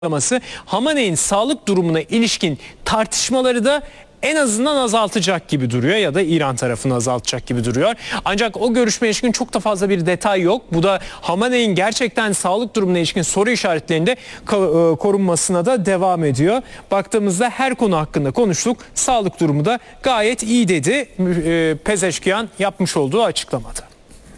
Hamane'in sağlık durumuna ilişkin tartışmaları da en azından azaltacak gibi duruyor ya da İran tarafını azaltacak gibi duruyor. Ancak o görüşmeye ilişkin çok da fazla bir detay yok. Bu da Hamane'in gerçekten sağlık durumuna ilişkin soru işaretlerinde korunmasına da devam ediyor. Baktığımızda her konu hakkında konuştuk. Sağlık durumu da gayet iyi dedi Pezeşkiyan yapmış olduğu açıklamada.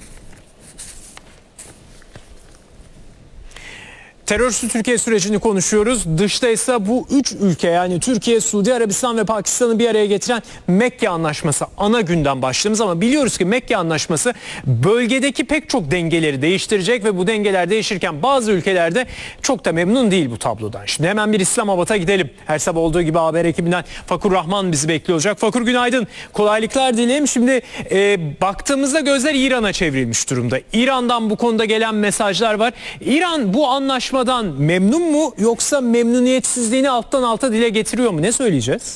Terörsüz Türkiye sürecini konuşuyoruz. Dışta ise bu üç ülke, yani Türkiye, Suudi Arabistan ve Pakistan'ı bir araya getiren Mekke Anlaşması ana günden başlığımız, ama biliyoruz ki Mekke Anlaşması bölgedeki pek çok dengeleri değiştirecek ve bu dengeler değişirken bazı ülkelerde çok da memnun değil bu tablodan. Şimdi hemen bir İslamabad'a gidelim. Her sabah olduğu gibi haber ekibinden Fakur Rahman bizi bekliyor olacak. Fakur, günaydın. Kolaylıklar dileyim. Şimdi baktığımızda gözler İran'a çevrilmiş durumda. İran'dan bu konuda gelen mesajlar var. İran bu anlaşmadan memnun mu, yoksa memnuniyetsizliğini alttan alta dile getiriyor mu? Ne söyleyeceğiz?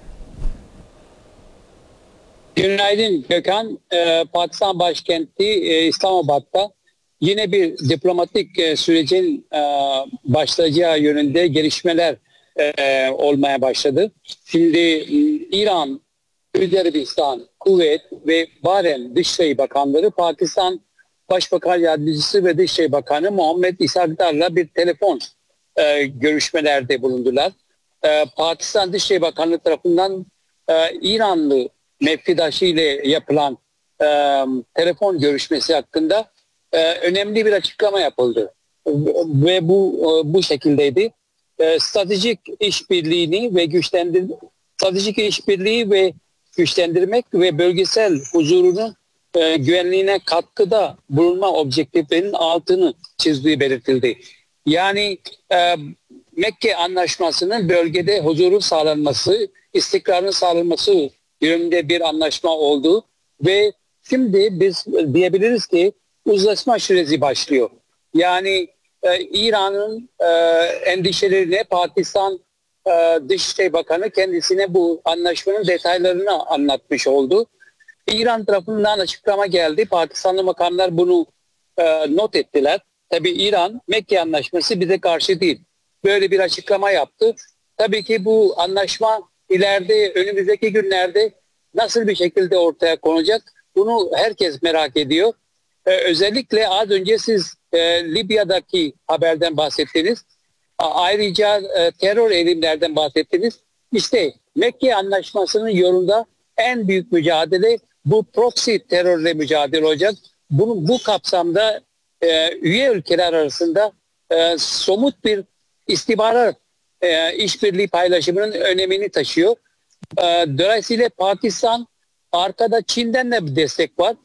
Günaydın Gökhan. Pakistan başkenti İslamabad'da yine bir diplomatik sürecin başlayacağı yönünde gelişmeler olmaya başladı. Şimdi İran, Suudi Arabistan, Kuveyt ve Bahreyn Dışişleri Bakanları Pakistan Başbakan Yardımcısı ve Dışişleri Bakanı Muhammed İshakdar'la bir telefon görüşmelerde bulundular. Pakistan Dışişleri Bakanlığı tarafından İranlı mevkidaşı ile yapılan telefon görüşmesi hakkında önemli bir açıklama yapıldı. Ve bu şekildeydi. Stratejik işbirliği ve güçlendirmek ve bölgesel huzurunu güvenliğine katkıda bulunma objektiflerinin altını çizdiği belirtildi. Yani Mekke Anlaşması'nın bölgede huzuru sağlanması, istikrarın sağlanması yönünde bir anlaşma oldu ve şimdi biz diyebiliriz ki uzlaşma süreci başlıyor. Yani İran'ın endişelerine Pakistan Dışişleri Bakanı kendisine bu anlaşmanın detaylarını anlatmış oldu. İran tarafından açıklama geldi. Pakistanlı makamlar bunu not ettiler. Tabii İran, Mekke Anlaşması bize karşı değil. Böyle bir açıklama yaptı. Tabii ki bu anlaşma ileride, önümüzdeki günlerde nasıl bir şekilde ortaya konacak? Bunu herkes merak ediyor. Özellikle az önce siz Libya'daki haberden bahsettiniz. Ayrıca terör eğilimlerden bahsettiniz. İşte Mekke Anlaşması'nın yolunda en büyük mücadele bu proxy terörle mücadele olacak. Bu kapsamda üye ülkeler arasında somut bir istihbarat işbirliği paylaşımının önemini taşıyor. Dolayısıyla Pakistan, arkada Çin'den de bir destek var.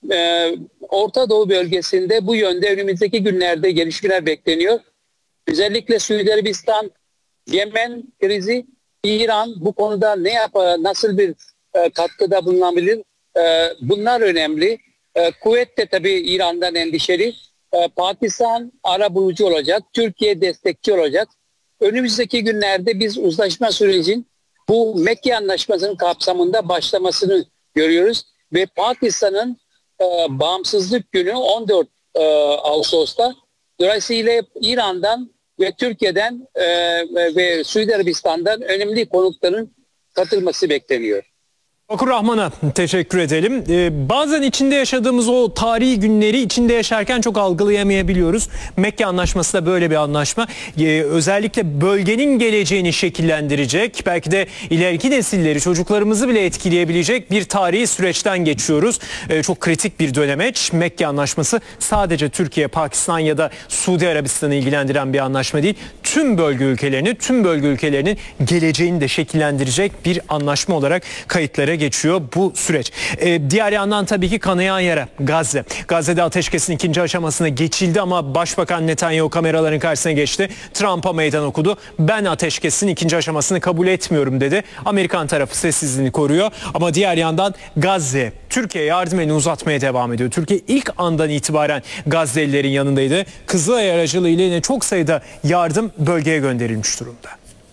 Orta Doğu bölgesinde bu yönde önümüzdeki günlerde gelişmeler bekleniyor. Özellikle Suudi Arabistan, Yemen krizi, İran bu konuda ne yapar, nasıl bir katkıda bulunabilir? Bunlar önemli. Kuveyt de tabii İran'dan endişeli. Pakistan arabulucu olacak. Türkiye destekçi olacak. Önümüzdeki günlerde biz uzlaşma sürecin bu Mekke Anlaşması'nın kapsamında başlamasını görüyoruz. Ve Pakistan'ın bağımsızlık günü 14 Ağustos'ta. Dolayısıyla İran'dan ve Türkiye'den ve Suudi Arabistan'dan önemli konukların katılması bekleniyor. Fakur Rahman'a teşekkür edelim. Bazen içinde yaşadığımız o tarihi günleri içinde yaşarken çok algılayamayabiliyoruz. Mekke Anlaşması da böyle bir anlaşma. Özellikle bölgenin geleceğini şekillendirecek, belki de ileriki nesilleri, çocuklarımızı bile etkileyebilecek bir tarihi süreçten geçiyoruz. Çok kritik bir dönemeç. Mekke Anlaşması sadece Türkiye, Pakistan ya da Suudi Arabistan'ı ilgilendiren bir anlaşma değil. Tüm bölge ülkelerinin geleceğini de şekillendirecek bir anlaşma olarak kayıtlara geçiyor bu süreç. Diğer yandan tabii ki kanayan yara Gazze. Gazze'de ateşkesin ikinci aşamasına geçildi ama Başbakan Netanyahu kameraların karşısına geçti. Trump'a meydan okudu. Ben ateşkesin ikinci aşamasını kabul etmiyorum dedi. Amerikan tarafı sessizliğini koruyor. Ama diğer yandan Gazze, Türkiye yardım elini uzatmaya devam ediyor. Türkiye ilk andan itibaren Gazze'lilerin yanındaydı. Kızılay aracılığıyla yine çok sayıda yardım bölgeye gönderilmiş durumda.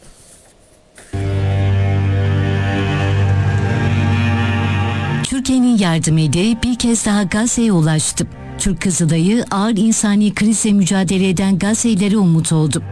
Türkiye'nin yardım eli bir kez daha Gazze'ye ulaştı. Türk Kızılayı ağır insani krizle mücadele eden Gazze'lilere umut oldu.